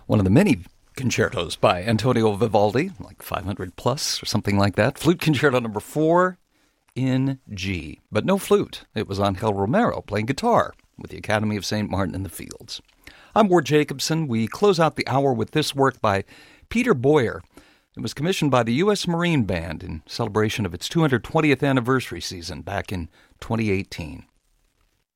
One of the many concertos by Antonio Vivaldi, like 500 plus or something like that. Flute Concerto number 4 in G, but no flute. It was Angel Romero playing guitar with the Academy of St. Martin in the Fields. I'm Ward Jacobson. We close out the hour with this work by Peter Boyer. It was commissioned by the U.S. Marine Band in celebration of its 220th anniversary season back in 2018.